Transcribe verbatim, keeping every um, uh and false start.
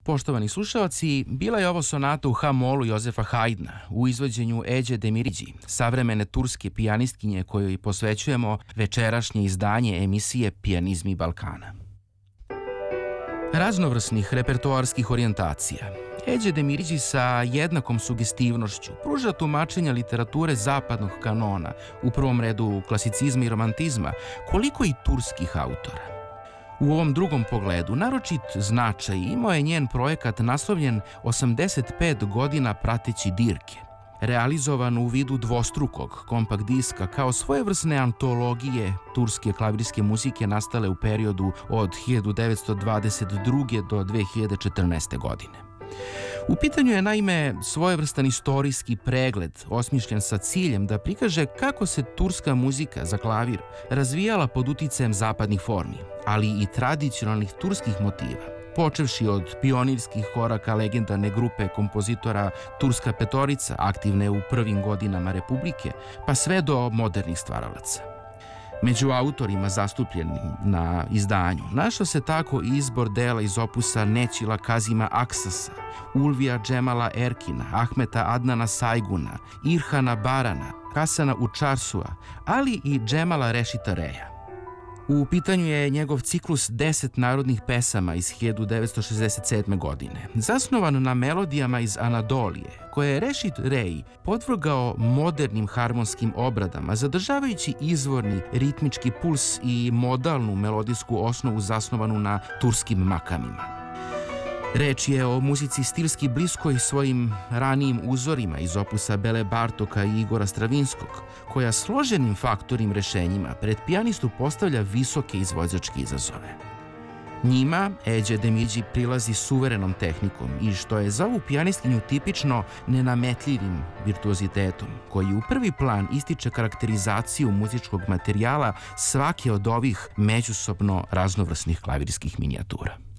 Poštovani slušalci, bila je ovo sonata u ha-molu Jozefa Haydna u izvođenju Eđe Demiridži, savremene turske pijanistkinje kojoj posvećujemo večerašnje izdanje emisije Pijanizmi Balkana. Raznovrsnih repertoarskih orijentacija, Eđe Demiridži sa jednakom sugestivnošću pruža tumačenja literature zapadnog kanona, u prvom redu klasicizma i romantizma, koliko i turskih autora. U ovom drugom pogledu naročit značaj imao je njen projekat naslovljen osamdeset pet godina prateći dirke, realizovan u vidu dvostrukog kompakt diska kao svojevrsne antologije turske klavirske muzike nastale u periodu od hiljadu devetsto dvadeset druge do dve hiljade četrnaeste. godine. U pitanju je naime svojevrstan istorijski pregled osmišljen sa ciljem da prikaže kako se turska muzika za klavir razvijala pod uticajem zapadnih formi, ali i tradicionalnih turskih motiva, počevši od pionirskih koraka legendarne grupe kompozitora Turska petorica, aktivne u prvim godinama Republike, pa sve do modernih stvaralaca. Među autorima zastupljenim na izdanju našao se tako izbor dela iz opusa Nećila Kazima Aksasa, Ulvija Džemala Erkina, Ahmeta Adnana Sajguna, Irhana Barana, Hasana Učarsua, ali i Džemala Rešita Reja. U pitanju je njegov ciklus deset narodnih pesama iz hiljadu devetsto šezdeset sedme. godine, zasnovan na melodijama iz Anadolije, koje je Rešit Rej podvrgao modernim harmonskim obradama, zadržavajući izvorni ritmički puls i modalnu melodijsku osnovu zasnovanu na turskim makamima. Reč je o muzici stilski bliskoj svojim ranijim uzorima iz opusa Bele Bartoka i Igora Stravinskog, koja složenim faktornim rešenjima pred pijanistu postavlja visoke izvođačke izazove. Njima Eđe Demiridži prilazi suverenom tehnikom i, što je za ovu pijanistkinju tipično, nenametljivim virtuozitetom, koji u prvi plan ističe karakterizaciju muzičkog materijala svake od ovih međusobno raznovrsnih klavirskih minijatura.